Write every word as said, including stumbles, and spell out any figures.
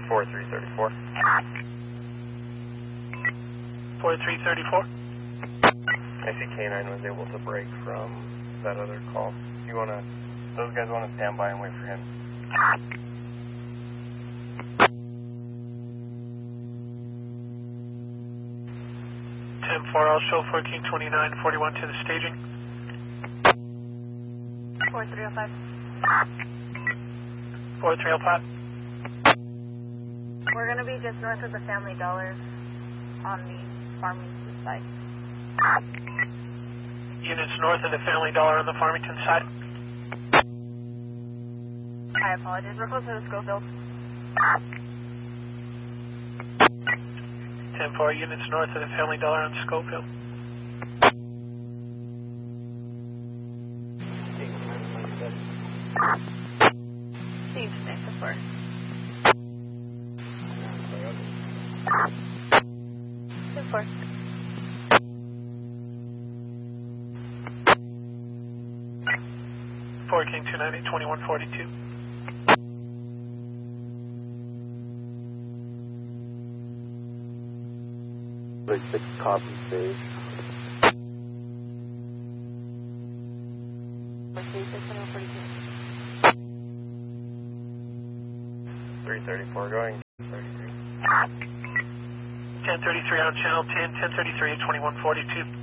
four three three four. four three three four. I see K nine was able to break from that other call. You want to, those guys want to stand by and wait for him. ten four, I'll show fourteen twenty-nine forty-one to the staging. four three oh five. four three oh five. We're going to be just north of the Family Dollar on the Farmington side. Units north of the Family Dollar on the Farmington side. I apologize. We're close to the Schofield. ten four, units north of the Family Dollar on Schofield. Steve, thanks for ten four. four King two ninety, twenty-one forty-two. Like six copy stage. three thirty-four going. thirty-three. ten thirty-three on channel ten, ten thirty-three, twenty-one forty-two.